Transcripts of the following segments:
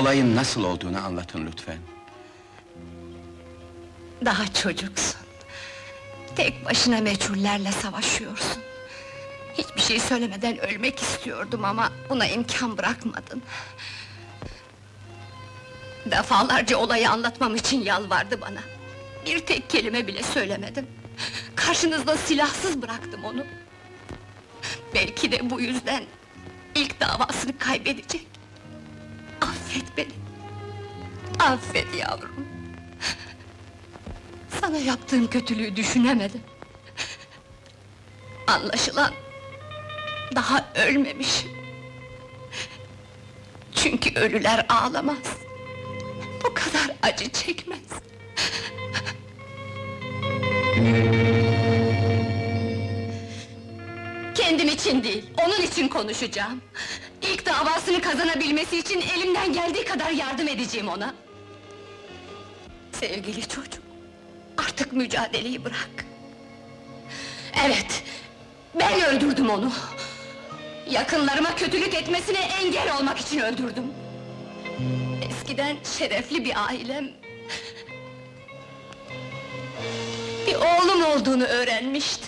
Olayın nasıl olduğunu anlatın lütfen. Daha çocuksun. Tek başına meçhullerle savaşıyorsun. Hiçbir şey söylemeden ölmek istiyordum ama buna imkan bırakmadın. Defalarca olayı anlatmam için yalvardı bana. Bir tek kelime bile söylemedim. Karşınızda silahsız bıraktım onu. Belki de bu yüzden ilk davasını kaybedecek. Affet beni. Affet yavrum. Sana yaptığım kötülüğü düşünemedim. Anlaşılan daha ölmemişim. Çünkü ölüler ağlamaz. Bu kadar acı çekmez. Kendim için değil, onun için konuşacağım. İlk davasını kazanabilmesi için elimden geldiği kadar yardım edeceğim ona. Sevgili çocuğum, artık mücadeleyi bırak. Evet, ben öldürdüm onu. Yakınlarıma kötülük etmesine engel olmak için öldürdüm. Eskiden şerefli bir ailem... bir oğlum olduğunu öğrenmişti.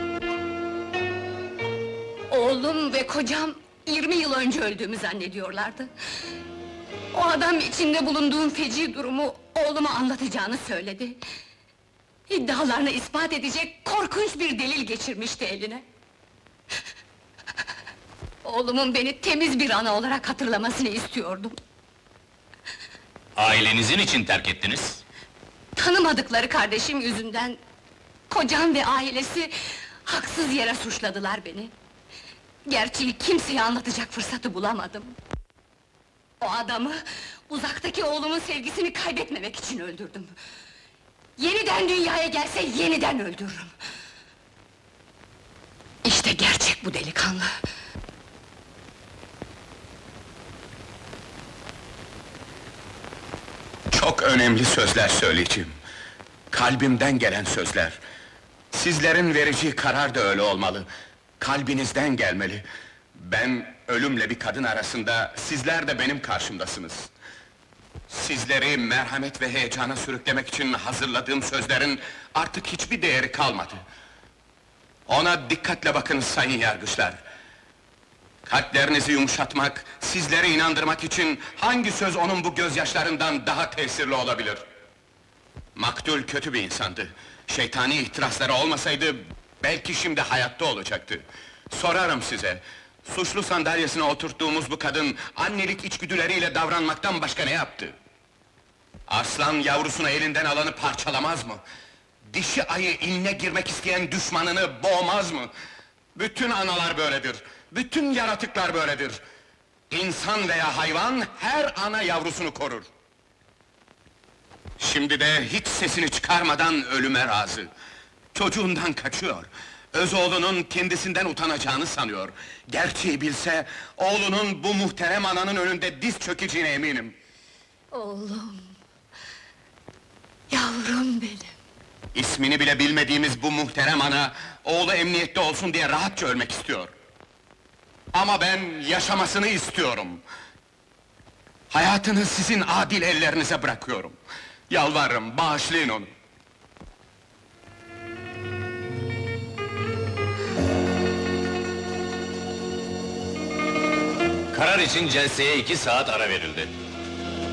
Oğlum ve kocam 20 yıl önce öldüğümü zannediyorlardı. O adam içinde bulunduğum feci durumu oğluma anlatacağını söyledi. İddialarını ispat edecek korkunç bir delil geçirmişti eline. Oğlumun beni temiz bir ana olarak hatırlamasını istiyordum. Ailenizin için terk ettiniz? Tanımadıkları kardeşim yüzünden... kocam ve ailesi haksız yere suçladılar beni. Gerçeği kimseye anlatacak fırsatı bulamadım. O adamı, uzaktaki oğlumun sevgisini kaybetmemek için öldürdüm. Yeniden dünyaya gelse yeniden öldürürüm. İşte gerçek bu delikanlı. Çok önemli sözler söyleyeceğim. Kalbimden gelen sözler. Sizlerin vereceği karar da öyle olmalı. Kalbinizden gelmeli. Ben, ölümle bir kadın arasında, sizler de benim karşımdasınız. Sizleri merhamet ve heyecana sürüklemek için hazırladığım sözlerin artık hiçbir değeri kalmadı. Ona dikkatle bakınız sayın yargıçlar. Kalplerinizi yumuşatmak, sizleri inandırmak için hangi söz onun bu gözyaşlarından daha tesirli olabilir? Maktul kötü bir insandı. Şeytani ihtirasları olmasaydı, belki şimdi hayatta olacaktı. Sorarım size, suçlu sandalyesine oturttuğumuz bu kadın, annelik içgüdüleriyle davranmaktan başka ne yaptı? Aslan yavrusunu elinden alanı parçalamaz mı? Dişi ayı iline girmek isteyen düşmanını boğmaz mı? Bütün analar böyledir, bütün yaratıklar böyledir. İnsan veya hayvan, her ana yavrusunu korur. Şimdi de hiç sesini çıkarmadan ölüme razı. Çocuğundan kaçıyor. Öz oğlunun kendisinden utanacağını sanıyor. Gerçeği bilse, oğlunun bu muhterem ananın önünde diz çökeceğine eminim. Oğlum... yavrum benim! İsmini bile bilmediğimiz bu muhterem ana, oğlu emniyette olsun diye rahatça ölmek istiyor. Ama ben yaşamasını istiyorum. Hayatını sizin adil ellerinize bırakıyorum. Yalvarırım, bağışlayın onu. Karar için celseye 2 saat ara verildi.